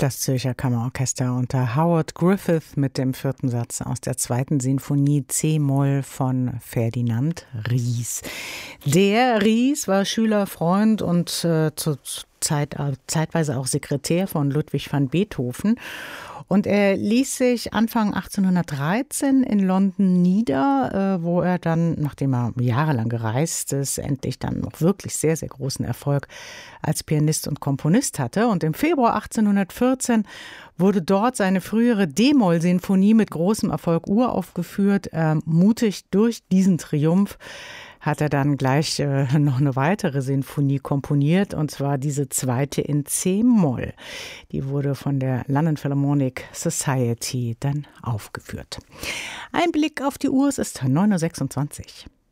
Das Zürcher Kammerorchester unter Howard Griffith mit dem 4. Satz aus der 2. Sinfonie C-Moll von Ferdinand Ries. Der Ries war Schüler, Freund und zeitweise auch Sekretär von Ludwig van Beethoven. Und er ließ sich Anfang 1813 in London nieder, wo er dann, nachdem er jahrelang gereist ist, endlich dann noch wirklich sehr, sehr großen Erfolg als Pianist und Komponist hatte. Und im Februar 1814 wurde dort seine frühere D-Moll-Sinfonie mit großem Erfolg uraufgeführt. Mutig durch diesen Triumph hat er dann gleich noch eine weitere Sinfonie komponiert, und zwar diese 2. in C-Moll. Die wurde von der London Philharmonic Society dann aufgeführt. Ein Blick auf die Uhr, es ist 9:26 Uhr.